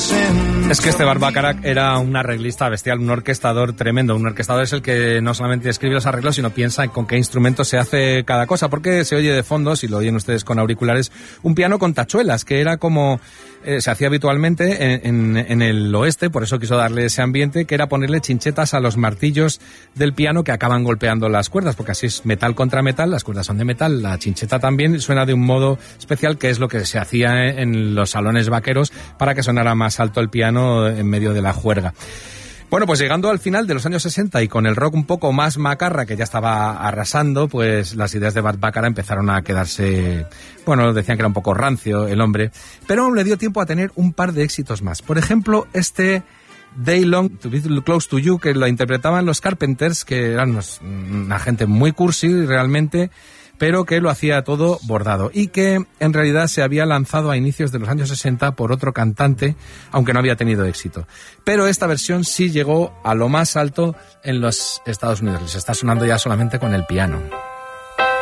Es que este Burt Bacharach era un arreglista bestial, un orquestador tremendo. Un orquestador es el que no solamente escribe los arreglos, sino piensa en con qué instrumento se hace cada cosa, porque se oye de fondo, si lo oyen ustedes con auriculares, un piano con tachuelas, que era como se hacía habitualmente en el oeste, por eso quiso darle ese ambiente, que era ponerle chinchetas a los martillos del piano que acaban golpeando las cuerdas, porque así es metal contra metal, las cuerdas son de metal, la chincheta también suena de un modo especial, que es lo que se hacía en los salones vaqueros para que sonara más alto el piano en medio de la juerga. Bueno, pues llegando al final de los años 60 y con el rock un poco más macarra, que ya estaba arrasando, pues las ideas de Burt Bacharach empezaron a quedarse, bueno, decían que era un poco rancio el hombre, pero aún le dio tiempo a tener un par de éxitos más. Por ejemplo, este Day Long to Be Close to You, que lo interpretaban los Carpenters, que eran una gente muy cursi realmente, pero que lo hacía todo bordado y que en realidad se había lanzado a inicios de los años 60 por otro cantante, aunque no había tenido éxito. Pero esta versión sí llegó a lo más alto en los Estados Unidos. Les está sonando ya solamente con el piano.